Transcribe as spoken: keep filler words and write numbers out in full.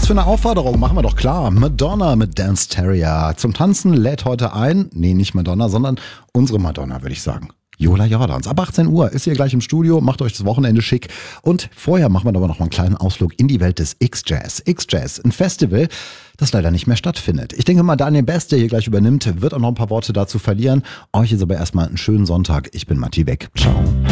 Was für eine Aufforderung, machen wir doch klar. Madonna mit Dance Terrier. Zum Tanzen lädt heute ein, nee, nicht Madonna, sondern unsere Madonna, würde ich sagen. Jola Jordans. Ab achtzehn Uhr ist hier gleich im Studio, macht euch das Wochenende schick. Und vorher machen wir aber noch mal einen kleinen Ausflug in die Welt des X-Jazz. X-Jazz, ein Festival, das leider nicht mehr stattfindet. Ich denke mal, Daniel Best, der hier gleich übernimmt, wird auch noch ein paar Worte dazu verlieren. Euch ist aber erstmal einen schönen Sonntag. Ich bin Matti Weg. Ciao.